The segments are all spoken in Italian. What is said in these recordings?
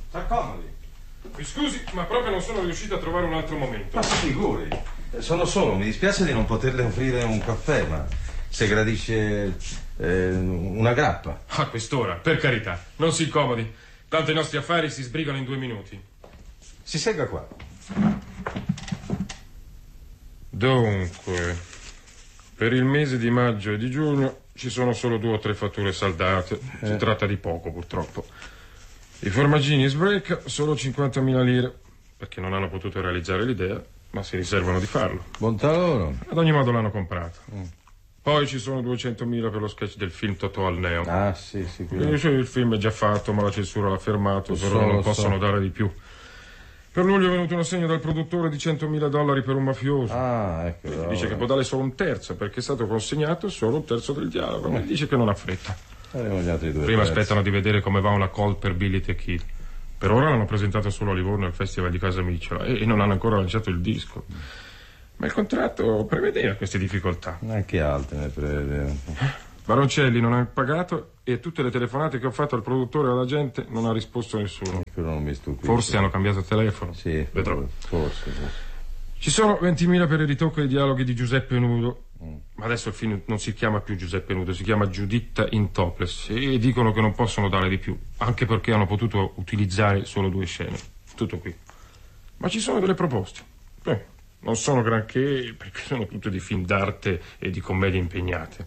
S'accomodi. Mi scusi, ma proprio non sono riuscito a trovare un altro momento. Ma figuri. Sono solo, mi dispiace di non poterle offrire un caffè, ma se gradisce una grappa. A quest'ora, per carità, non si incomodi. Tanto i nostri affari si sbrigano in 2 minuti. Si segga qua. Dunque, per il mese di maggio e di giugno ci sono solo 2 o 3 fatture saldate. Si tratta di poco, purtroppo. I formaggini Sbreak solo 50.000 lire, perché non hanno potuto realizzare l'idea, ma si riservano di farlo. Bontà loro. Ad ogni modo l'hanno comprato. Poi ci sono 200.000 per lo sketch del film Totò al Neo. Ah, sì, Sì, il film è già fatto, ma la censura l'ha fermato, però non possono dare di più. Per luglio è venuto un assegno dal produttore di $100.000 per un mafioso. Ah, ecco. Dice che può dare solo un terzo, perché è stato consegnato solo un terzo del dialogo. Mi dice che non ha fretta. Faremo gli altri 2 Prima terzi. aspettano di vedere come va una call per Billy the Kid. Per ora l'hanno presentato solo a Livorno al Festival di Casa Micciola e non hanno ancora lanciato il disco. Ma il contratto prevedeva queste difficoltà. Anche altri ne prevedevano. Baroncelli non ha pagato e tutte le telefonate che ho fatto al produttore e alla gente non ha risposto nessuno. Quello non mi stupisce. Forse hanno cambiato telefono. Sì, vedrò. Forse. Ci sono 20.000 per il ritocco dei dialoghi di Giuseppe Nudo. Ma adesso il film non si chiama più Giuseppe Nudo, si chiama Giuditta in topless. E dicono che non possono dare di più, anche perché hanno potuto utilizzare solo 2 scene. Tutto qui. Ma ci sono delle proposte. Non sono granché, perché sono tutte di film d'arte e di commedie impegnate.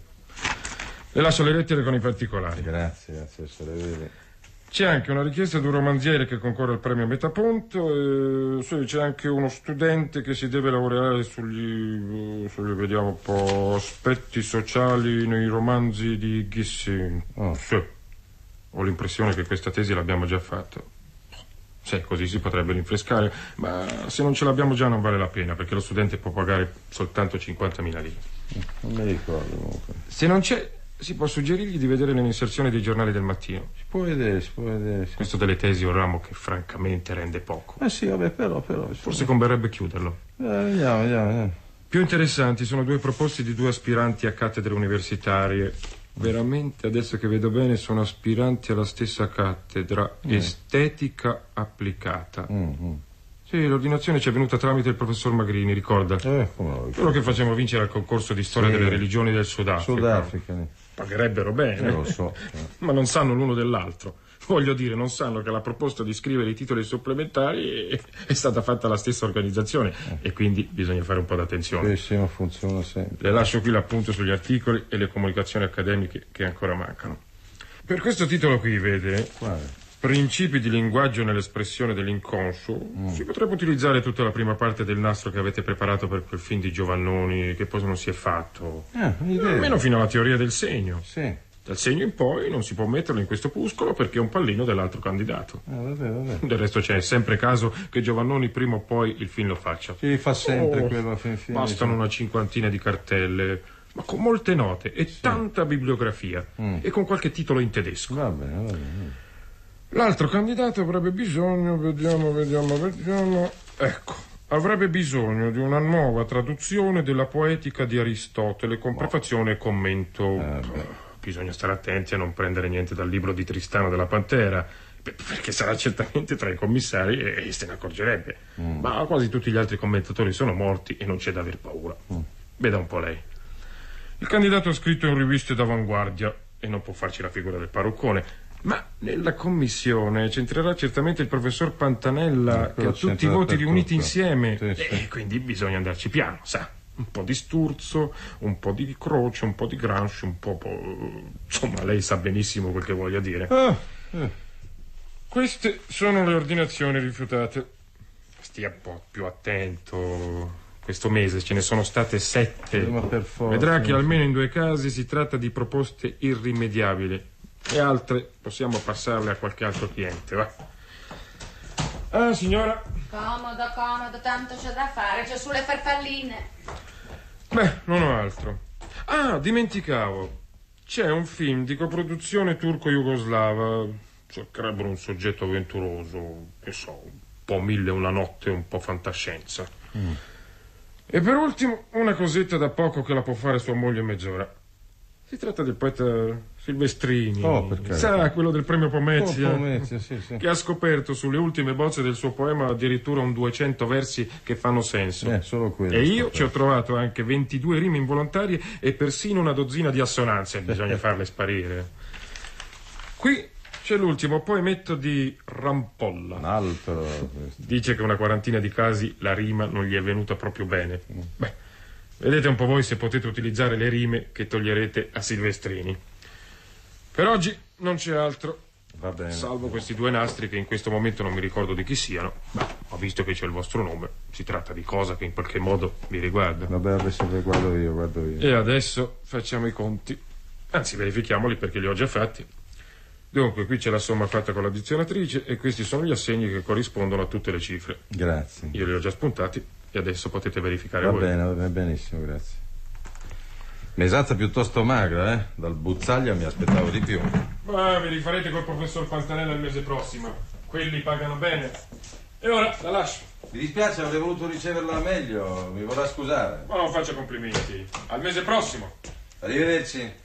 Le lascio le lettere con i particolari. Grazie, se le vede. C'è anche una richiesta di un romanziere che concorre al premio Metaponto. Sì, c'è anche uno studente che si deve laureare sugli vediamo un po', aspetti sociali nei romanzi di Gissing. Sì. Ho l'impressione che questa tesi l'abbiamo già fatta. Sì, così si potrebbe rinfrescare, ma se non ce l'abbiamo già non vale la pena, perché lo studente può pagare soltanto 50.000 lire. Non mi ricordo comunque. Se non c'è, si può suggerirgli di vedere nell'inserzione dei giornali del mattino. Si può vedere, sì. Questo delle tesi è un ramo che francamente rende poco. Sì, vabbè, però. Forse converrebbe chiuderlo. Vediamo. Più interessanti sono 2 proposte di 2 aspiranti a cattedre universitarie. Veramente, adesso che vedo bene, sono aspiranti alla stessa cattedra, estetica applicata. Sì, l'ordinazione ci è venuta tramite il professor Magrini, ricorda? Quello che facciamo vincere al concorso di storia delle religioni del Sudafrica. Pagherebbero bene. Lo so. Ma non sanno l'uno dell'altro. Voglio dire, non sanno che la proposta di scrivere i titoli supplementari è stata fatta alla stessa organizzazione e quindi bisogna fare un po' d'attenzione. Sì, ma funziona sempre. Le lascio qui l'appunto sugli articoli e le comunicazioni accademiche che ancora mancano. Per questo titolo qui, vede, Principi di linguaggio nell'espressione dell'inconscio, si potrebbe utilizzare tutta la prima parte del nastro che avete preparato per quel film di Giovannoni che poi non si è fatto. Almeno fino alla teoria del segno. Sì. Dal segno in poi non si può metterlo in questo opuscolo perché è un pallino dell'altro candidato. Vabbè. Del resto c'è sempre caso che Giovannoni prima o poi il film lo faccia. Si fa sempre quello a fin fine. Bastano una 50ina di cartelle, ma con molte note e tanta bibliografia e con qualche titolo in tedesco. Va bene. L'altro candidato avrebbe bisogno, vediamo. Ecco, avrebbe bisogno di una nuova traduzione della poetica di Aristotele con prefazione e commento. Bisogna stare attenti a non prendere niente dal libro di Tristano della Pantera, perché sarà certamente tra i commissari e se ne accorgerebbe. Ma quasi tutti gli altri commentatori sono morti e non c'è da aver paura. Veda un po' lei. Il candidato ha scritto in riviste d'avanguardia e non può farci la figura del parruccone, ma nella commissione c'entrerà certamente il professor Pantanella, che ha tutti i voti riuniti insieme. E quindi bisogna andarci piano, sa. Un po' di Sturzo, un po' di Croce, un po' di Gramsci, un po'... Insomma, lei sa benissimo quel che voglio dire. Queste sono le ordinazioni rifiutate. Stia un po' più attento. Questo mese ce ne sono state 7. Ma per forza. Vedrà che almeno in 2 casi si tratta di proposte irrimediabili. E altre possiamo passarle a qualche altro cliente, va? Ah, signora? Comodo, tanto c'è da fare, c'è sulle farfalline. Beh, non ho altro. Ah, dimenticavo. C'è un film di coproduzione turco-jugoslava. Cercherebbero un soggetto avventuroso, che so, un po' 1001 notte, un po' fantascienza. E per ultimo, una cosetta da poco che la può fare sua moglie in mezz'ora. Si tratta del poeta Silvestrini. Oh, per carità. Sa, quello del premio Pomezia. Pomezia, sì. Che ha scoperto sulle ultime bozze del suo poema addirittura un 200 versi che fanno senso. Solo quello. E io ci ho trovato anche 22 rime involontarie e persino una dozzina di assonanze. Bisogna farle sparire. Qui c'è l'ultimo poemetto di Rampolla. Un altro. Dice che una quarantina di casi la rima non gli è venuta proprio bene. Beh, vedete un po' voi se potete utilizzare le rime che toglierete a Silvestrini. Per oggi non c'è altro. Va bene. Salvo questi due nastri che in questo momento non mi ricordo di chi siano. Ma ho visto che c'è il vostro nome. Si tratta di cosa che in qualche modo vi riguarda. Vabbè, adesso guardo io. E adesso facciamo i conti. Anzi, verifichiamoli perché li ho già fatti. Dunque, qui c'è la somma fatta con l'addizionatrice e questi sono gli assegni che corrispondono a tutte le cifre. Grazie. Io li ho già spuntati e adesso potete verificare Va voi. bene, benissimo, grazie. Mesata piuttosto magra, eh? Dal Buzzaglia mi aspettavo di più. Ma vi rifarete col professor Pantanella il mese prossimo. Quelli pagano bene. E ora la lascio. Mi dispiace, avrei voluto riceverla meglio, mi vorrà scusare. Ma non faccia complimenti. Al mese prossimo. Arrivederci.